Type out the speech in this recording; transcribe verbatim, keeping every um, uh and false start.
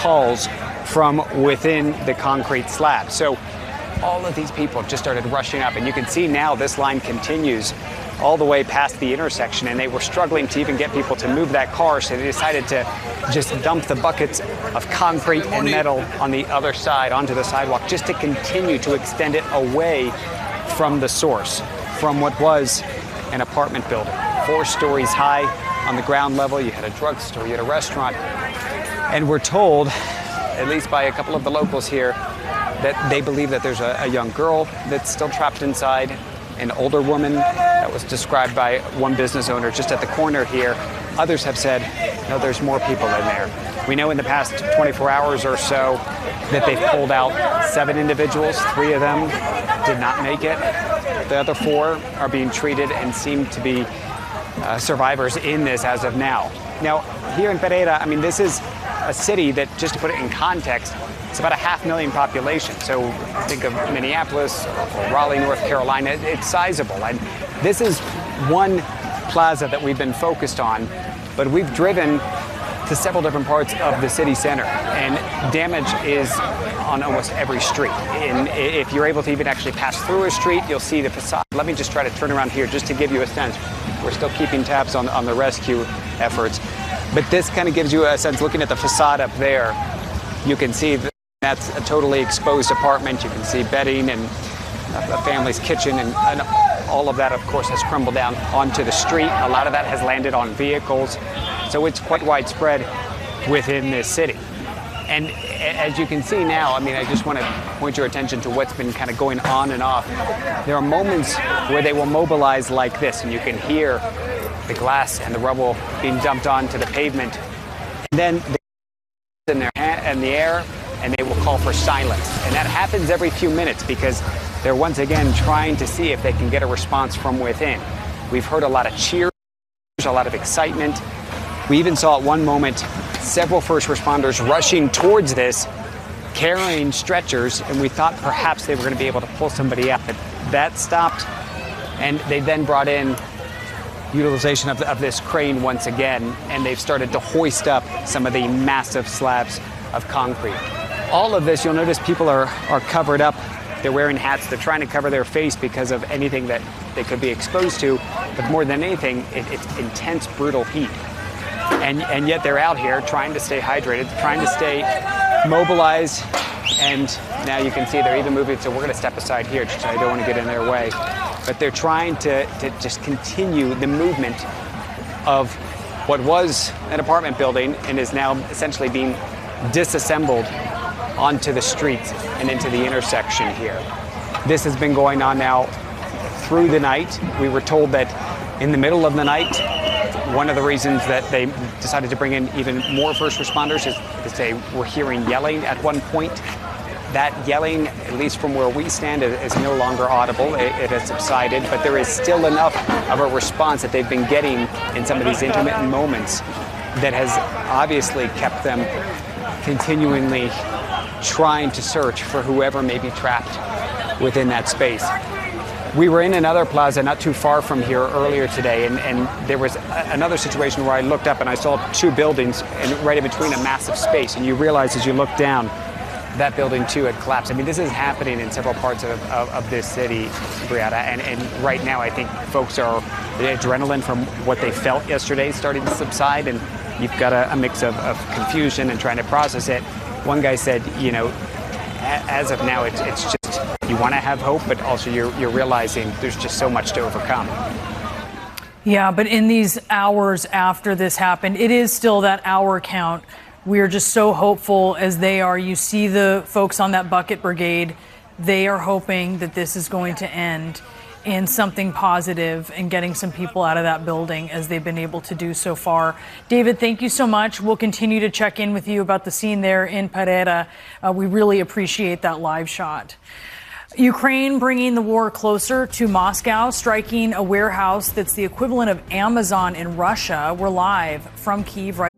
calls from within the concrete slab. So all of these people just started rushing up, and you can see now this line continues all the way past the intersection, and they were struggling to even get people to move that car, so they decided to just dump the buckets of concrete and metal on the other side onto the sidewalk just to continue to extend it away from the source, from what was an apartment building. Four stories high on the ground level. You had a drugstore, you had a restaurant, and we're told, at least by a couple of the locals here, that they believe that there's a, a young girl that's still trapped inside, an older woman that was described by one business owner just at the corner here. Others have said, no, there's more people in there. We know in the past twenty-four hours or so that they've pulled out seven individuals. Three of them did not make it. The other four are being treated and seem to be uh, survivors in this as of now. Now, here in Pereira, I mean, this is a city that, just to put it in context, it's about a half million population. So think of Minneapolis or Raleigh, North Carolina. It's sizable. And this is one plaza that we've been focused on, but we've driven to several different parts of the city center, and damage is on almost every street. And if you're able to even actually pass through a street, you'll see the facade. Let me just try to turn around here just to give you a sense. We're still keeping tabs on, on the rescue efforts, but this kind of gives you a sense. Looking at the facade up there, you can see that that's a totally exposed apartment. You can see bedding and a family's kitchen, and, and all of that, of course, has crumbled down onto the street. A lot of that has landed on vehicles. So it's quite widespread within this city. And as you can see now, I mean, I just want to point your attention to what's been kind of going on and off. There are moments where they will mobilize like this, and you can hear the glass and the rubble being dumped onto the pavement. And then they in their hand and the air, and they will call for silence. And that happens every few minutes because they're once again trying to see if they can get a response from within. We've heard a lot of cheers, a lot of excitement. We even saw at one moment several first responders rushing towards this, carrying stretchers, and we thought perhaps they were going to be able to pull somebody out. But that stopped, and they then brought in utilization of, the, of this crane once again, and they've started to hoist up some of the massive slabs of concrete. All of this, you'll notice people are, are covered up. They're wearing hats. They're trying to cover their face because of anything that they could be exposed to. But more than anything, it, it's intense, brutal heat. And, and yet they're out here trying to stay hydrated, trying to stay mobilized. And now you can see they're even moving. So we're going to step aside here, just I don't want to get in their way. But they're trying to, to just continue the movement of what was an apartment building and is now essentially being disassembled onto the streets and into the intersection here. This has been going on now through the night. We were told that in the middle of the night, one of the reasons that they decided to bring in even more first responders is because they were hearing yelling at one point. That yelling, at least from where we stand, is no longer audible. It, it has subsided, but there is still enough of a response that they've been getting in some of these intermittent moments that has obviously kept them continually trying to search for whoever may be trapped within that space. We were in another plaza not too far from here earlier today, and, and there was a, another situation where I looked up and I saw two buildings and right in between a massive space, and you realize as you look down, that building too had collapsed. I mean, this is happening in several parts of, of, of this city, Brianna, and, and right now I think folks are, the adrenaline from what they felt yesterday is starting to subside, and you've got a, a mix of, of confusion and trying to process it. One guy said, you know, as of now, it's, it's just, you want to have hope, but also you're, you're realizing there's just so much to overcome. Yeah, but in these hours after this happened, it is still that hour count. We're just so hopeful as they are. You see the folks on that bucket brigade. They are hoping that this is going to end in something positive and getting some people out of that building as they've been able to do so far. David, thank you so much. We'll continue to check in with you about the scene there in Pereira. Uh, we really appreciate that live shot. Ukraine bringing the war closer to Moscow, striking a warehouse that's the equivalent of Amazon in Russia. We're live from Kyiv right